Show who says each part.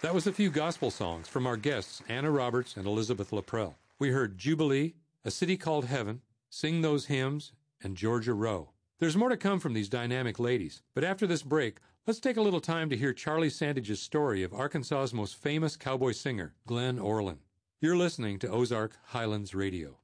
Speaker 1: That was a few gospel songs from our guests, Anna Roberts and Elizabeth Laprelle. We heard Jubilee, A City Called Heaven, Sing Those Hymns, and Georgia Rowe. There's more to come from these dynamic ladies, but after this break, let's take a little time to hear Charlie Sandage's story of Arkansas's most famous cowboy singer, Glenn Orland. You're listening to Ozark Highlands Radio.